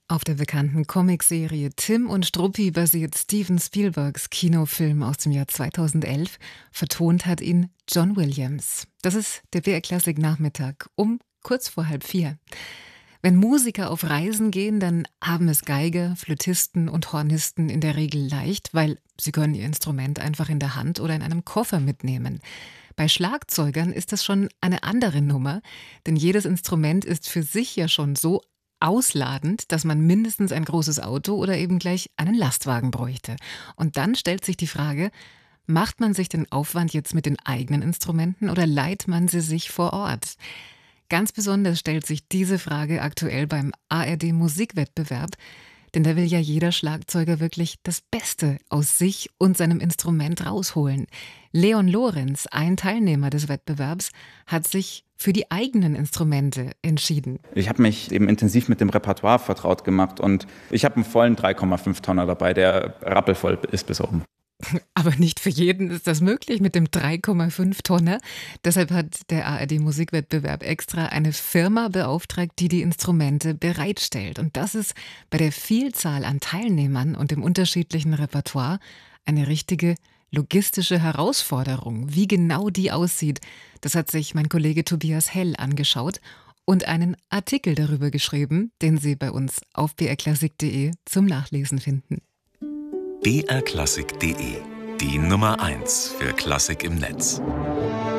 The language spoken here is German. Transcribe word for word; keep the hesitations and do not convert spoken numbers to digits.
Auf der bekannten Comicserie Tim und Struppi basiert Steven Spielbergs Kinofilm aus dem Jahr zweitausendelf. Vertont hat ihn John Williams. Das ist der B R-Klassik Nachmittag um kurz vor halb vier. Wenn Musiker auf Reisen gehen, dann haben es Geiger, Flötisten und Hornisten in der Regel leicht, weil sie können ihr Instrument einfach in der Hand oder in einem Koffer mitnehmen. Bei Schlagzeugern ist das schon eine andere Nummer, denn jedes Instrument ist für sich ja schon so ausladend, dass man mindestens ein großes Auto oder eben gleich einen Lastwagen bräuchte. Und dann stellt sich die Frage, macht man sich den Aufwand jetzt mit den eigenen Instrumenten oder leiht man sie sich vor Ort? Ganz besonders stellt sich diese Frage aktuell beim A R D-Musikwettbewerb, denn da will ja jeder Schlagzeuger wirklich das Beste aus sich und seinem Instrument rausholen. Leon Lorenz, ein Teilnehmer des Wettbewerbs, hat sich für die eigenen Instrumente entschieden. Ich habe mich eben intensiv mit dem Repertoire vertraut gemacht und ich habe einen vollen drei Komma fünf Tonner dabei, der rappelvoll ist bis oben. Aber nicht für jeden ist das möglich mit dem drei Komma fünf Tonner. Deshalb hat der A R D-Musikwettbewerb extra eine Firma beauftragt, die die Instrumente bereitstellt. Und das ist bei der Vielzahl an Teilnehmern und dem unterschiedlichen Repertoire eine richtige logistische Herausforderung. Wie genau die aussieht, das hat sich mein Kollege Tobias Hell angeschaut und einen Artikel darüber geschrieben, den Sie bei uns auf b r klassik punkt de zum Nachlesen finden. b r klassik punkt de, die Nummer eins für Klassik im Netz.